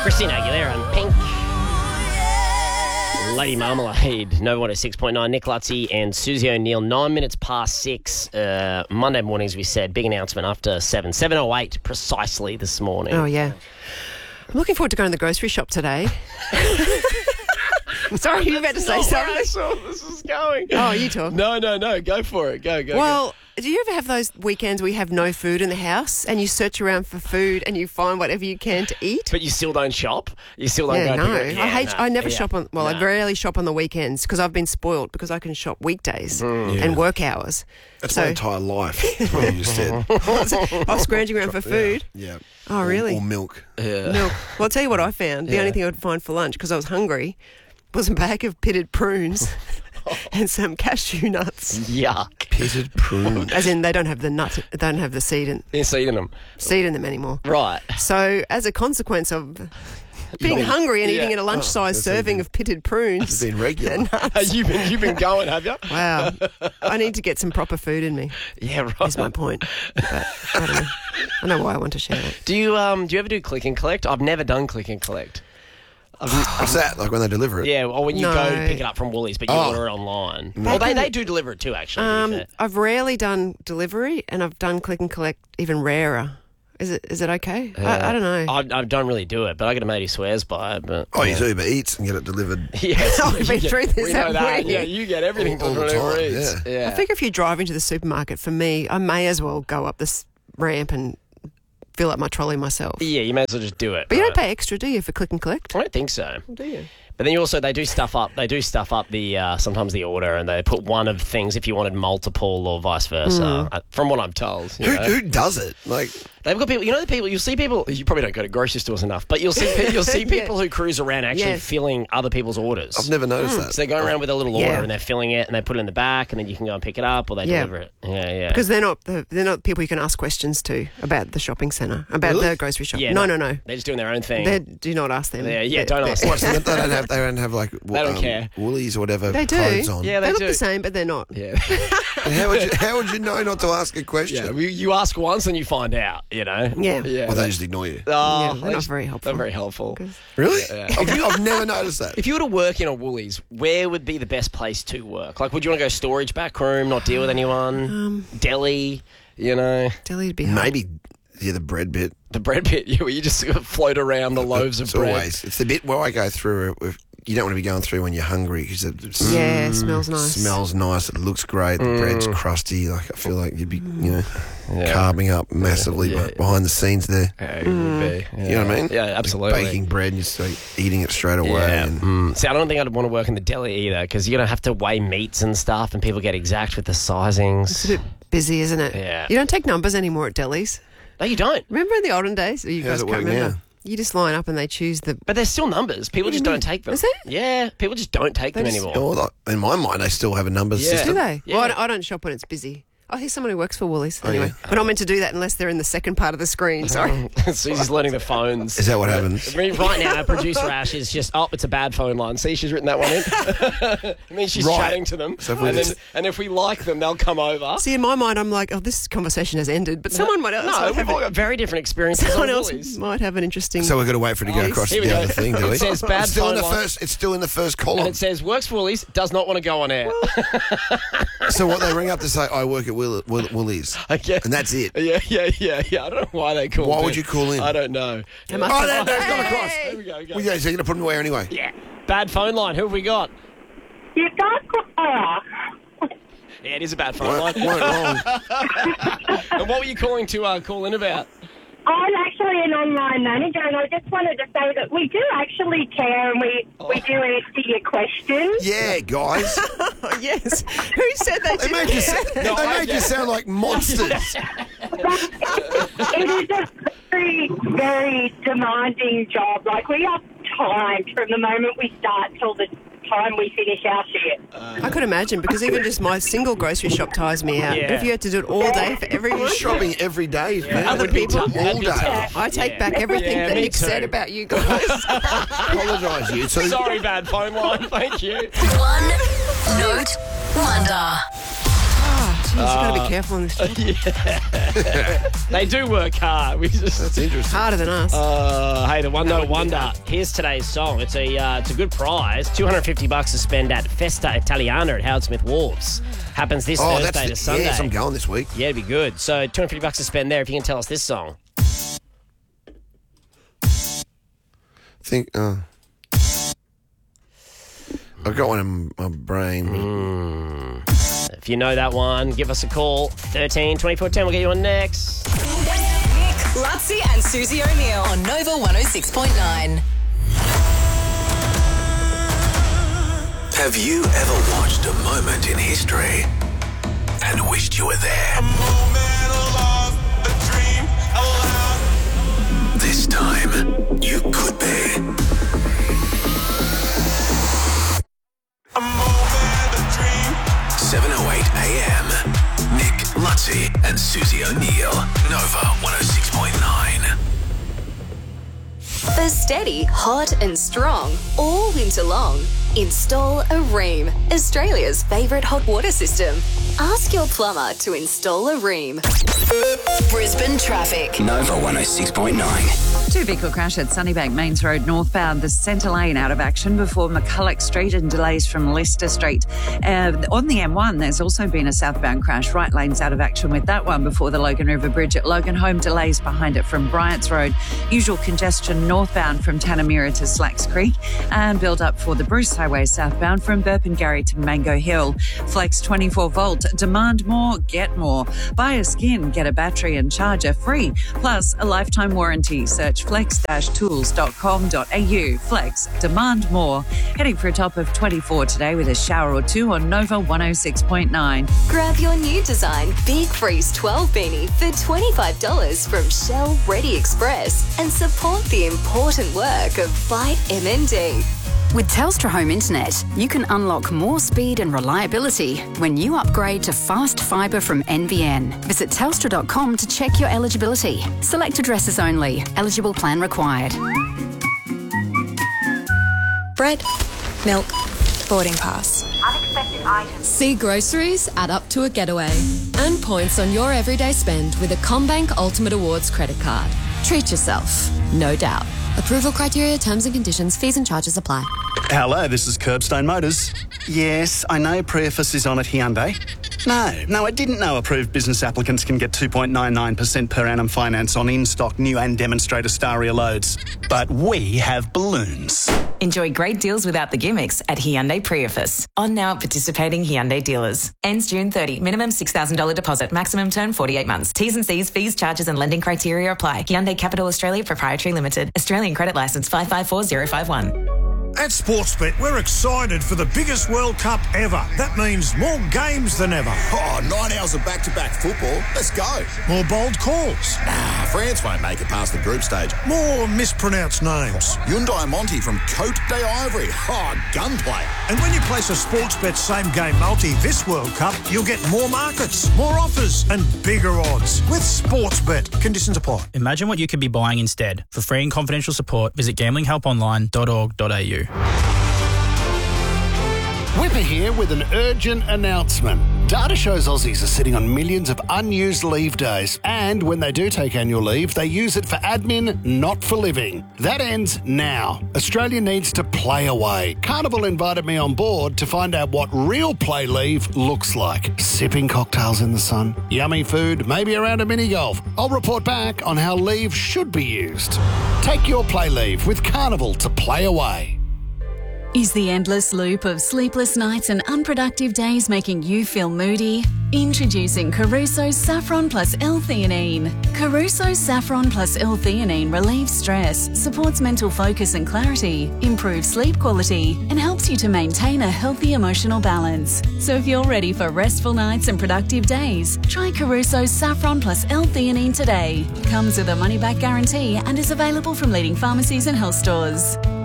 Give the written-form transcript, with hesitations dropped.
Christina Aguilera and Pink. Lady Marmalade, Nova 106.9, Nick Lutzy and Susie O'Neill. 9 minutes past 6. Monday mornings, we said. Big announcement after 7. 7:08 precisely this morning. Oh, yeah. I'm looking forward to going to the grocery shop today. Sorry, you were about to say something. I saw this is going. Oh, you talk. No. Go for it. Go. Well, do you ever have those weekends where you have no food in the house and you search around for food and you find whatever you can to eat? But you still don't shop? You still don't go no. pick it? I never shop on... Well, I rarely shop on the weekends because I've been spoiled because I can shop weekdays and work hours. That's my entire life. That's what you just said. I was scrounging around for food. Yeah. Oh, really? Or milk. Yeah. Milk. Well, I'll tell you what I found. The only thing I would find for lunch because I was hungry was a bag of pitted prunes and some cashew nuts. Yuck. Pitted prune. As in, they don't have the nut, they don't have the seed in them anymore. Right. So, as a consequence of being hungry and eating at a lunch-sized serving of pitted prunes, It's been regular. You've been going, have you? wow, I need to get some proper food in me. Yeah, right. Is my point. But I don't know. I know why I want to share it. Do you ever do click and collect? I've never done click and collect. What's that? Like when they deliver it? Yeah, or when you No. go to pick it up from Woolies, but you order it online. Well, they do deliver it too, actually. To be fair. I've rarely done delivery, and I've done click and collect even rarer. Is it okay? I don't know. I don't really do it, but I got a mate who swears by it. But Oh, you do Uber Eats and get it delivered. yes, We've been through this, we know haven't that. we? Yeah, you get everything All the delivered over time, Eats. Yeah. I figure if you're driving to the supermarket, for me, I may as well go up this ramp and fill up my trolley myself. Yeah, you may as well just do it. But you right? don't pay extra, do you, for click and collect? I don't think so. Do you? But then they do stuff up the sometimes the order, and they put one of things if you wanted multiple or vice versa. From what I'm told, you know. Who does it? Like, They've got people. You know the people. You'll see people. You probably don't go to grocery stores enough, but you'll see people who cruise around actually Yes. filling other people's orders. I've never noticed that. So they go around with a little order Yeah. and they're filling it and they put it in the back and then you can go and pick it up or they Yeah. deliver it. Yeah. Because they're not people you can ask questions to about the shopping centre, about Really? the grocery shop. Yeah, No. They're just doing their own thing. Do not ask them. Don't ask them. What, so they don't have like They don't care. Woolies or whatever They do. clothes on. Yeah, They look do. the same, but they're not. Yeah. And how would you know not to ask a question? Yeah. You ask once and you find out, you know. Yeah. Yeah. Or they just ignore you. Oh, Yeah, they're not very helpful. They're very helpful. Really? Yeah. I've never noticed that. If you were to work in a Woolies, where would be the best place to work? Like, would you want to go storage back room, not deal with anyone? Deli, you know? Deli would be hard. Maybe the bread bit. The bread pit, where you just float around the loaves of It's bread. It's the bit where I go through. You don't want to be going through when you're hungry because it Yeah, it smells nice. smells nice. It looks great. The bread's crusty. Like I feel like you'd be, carving up massively behind the scenes there. Yeah, it would be. Yeah. You know what I mean? Yeah, absolutely. Baking bread and just like eating it straight away. Yeah. And See, I don't think I'd want to work in the deli either because you're going to have to weigh meats and stuff and people get exact with the sizings. It's a bit busy, isn't it? Yeah. You don't take numbers anymore at delis. No, you don't. Remember in the olden days? You How's guys it can't work remember. now? You just line up and they choose the... But there's still numbers. People just don't take them. Is there? Yeah, people just don't take them just- anymore. in my mind, they still have a numbers Yeah. Do system. they? Yeah. Well, I don't shop when it's busy. I hear someone who works for Woolies. Oh, Anyway, yeah. we're not meant to do that unless they're in the second part of the screen. Sorry. Susie's learning the phones. Is that what happens? I mean, right now, our producer Ash is just, it's a bad phone line. See, she's written that one in. It means she's Right. chatting to them. So if we and, just- and if we like them, they'll come over. See, in my mind, I'm like, this conversation has ended, but someone might else No, might we've have all got very different experiences someone on else Woolies. might have an interesting... So we've got to wait for it to go across to Here we the go. other thing, do we? It says bad it's still in phone the line. first. It's still in the first And column. it says, works for Woolies, does not want to go on air. So what they ring up to say, I work at Woolies, I guess. and that's it. Yeah. I don't know why they call Why it. would you call in? I don't know. It must Oh, be- no, it's gone across. There we go. Well, yeah, so you're going to put them away anyway. Yeah. Bad phone line. Who have we got? You got Yeah, it is a bad phone line. Went wrong. And what were you calling to call in about? I'm actually an online manager, and I just wanted to say that we do actually care, and we do answer your questions. Yeah, guys. Oh, yes. Who said they They didn't? made you sound like monsters. It is a very, very demanding job. Like, we are timed from the moment we start till the time we finish our shift. I could imagine, because even just my single grocery shop tires me out. Yeah. If you had to do it all day for everyone... Shopping every day, man. Other people all That'd be day. tough. I take back everything Yeah, that me Nick said too. about you guys. Apologise, you two. Sorry, bad phone line. Thank you. One note wonder. Oh, Jeez, you've got to be careful in this job. They do work hard. That's interesting. Harder than us. Hey, the one note wonder. Here's today's song. It's a good prize. $250 to spend at Festa Italiana at Howard Smith Wharves. Happens this Thursday to Sunday. Yes, I'm going this week. Yeah, it'd be good. So $250 to spend there if you can tell us this song. I've got one in my brain. If you know that one, give us a call. 13 24 10. We'll get you on next. Nick, Lutzi and Susie O'Neill on Nova 106.9. Have you ever watched a moment in history and wished you were there? A moment of love, a dream, a love. This time, you could be. A moment of dream. 7:08 a.m. Nick, Lutzi and Susie O'Neill. Nova 106.9. For steady, hot and strong, all winter long, install a Ream, Australia's favourite hot water system. Ask your plumber to install a Ream. Brisbane traffic. Nova 106.9. Two-vehicle crash at Sunnybank Mains Road northbound. The centre lane out of action before McCulloch Street and delays from Leicester Street. On the M1, there's also been a southbound crash. Right lane's out of action with that one before the Logan River Bridge at Logan. Home delays behind it from Bryant's Road. Usual congestion northbound from Tanamira to Slacks Creek and build up for the Bruce Highway southbound from Burpengary to Mango Hill. Flex 24 volt. Demand more, get more. Buy a skin, get a battery and charger free. Plus a lifetime warranty. Search flex-tools.com.au. Flex, demand more. Heading for a top of 24 today with a shower or two on Nova 106.9. Grab your new design Big Freeze 12 beanie for $25 from Shell Ready Express and support the important work of Fight MND. With Telstra Home Internet, you can unlock more speed and reliability when you upgrade to fast fibre from NBN. Visit telstra.com to check your eligibility. Select addresses only. Eligible plan required. Bread, milk, boarding pass. Unexpected items. See groceries add up to a getaway. Earn points on your everyday spend with a CommBank Ultimate Awards credit card. Treat yourself, no doubt. Approval criteria, terms and conditions, fees and charges apply. Hello, this is Curbstone Motors. Yes, I know Preface is on at Hyundai. No, I didn't know approved business applicants can get 2.99% per annum finance on in-stock new and demonstrator Staria loads. But we have balloons. Enjoy great deals without the gimmicks at Hyundai Preface. On now at participating Hyundai dealers. Ends June 30. Minimum $6,000 deposit. Maximum term 48 months. T's and C's, fees, charges and lending criteria apply. Hyundai Capital Australia Proprietary Limited. Australian credit licence 554051. At Sportsbet, we're excited for the biggest World Cup ever. That means more games than ever. Oh, 9 hours of back-to-back football. Let's go. More bold calls. Nah, France won't make it past the group stage. More mispronounced names. Hyundai Monty from Côte d'Ivory. Oh, gunplay. And when you place a Sportsbet same-game multi this World Cup, you'll get more markets, more offers and bigger odds. With Sportsbet. Conditions apply. Imagine what you could be buying instead. For free and confidential support, visit gamblinghelponline.org.au. Whipper here with an urgent announcement. Data shows Aussies are sitting on millions of unused leave days, and when they do take annual leave, they use it for admin, not for living. That ends now. Australia needs to play away. Carnival invited me on board to find out what real play leave looks like. Sipping cocktails in the sun, yummy food, maybe around a mini golf. I'll report back on how leave should be used. Take your play leave with Carnival to play away. Is the endless loop of sleepless nights and unproductive days making you feel moody? Introducing Caruso's Saffron plus L-theanine. Caruso's Saffron plus L-theanine relieves stress, supports mental focus and clarity, improves sleep quality, and helps you to maintain a healthy emotional balance. So if you're ready for restful nights and productive days, try Caruso's Saffron plus L-theanine today. Comes with a money-back guarantee and is available from leading pharmacies and health stores.